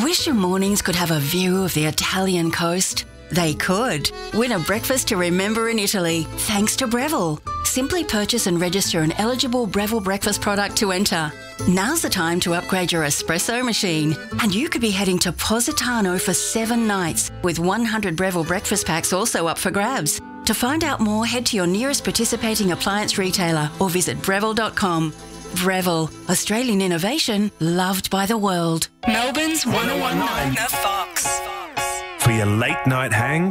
Wish your mornings could have a view of the Italian coast? They could. Win a breakfast to remember in Italy, thanks to Breville. Simply purchase and register an eligible Breville breakfast product to enter. Now's the time to upgrade your espresso machine, and you could be heading to Positano for 7 nights, with 100 Breville breakfast packs also up for grabs. To find out more, head to your nearest participating appliance retailer or visit Breville.com. Breville, Australian innovation loved by the world. Melbourne's 1019 The Fox. For your late night hang,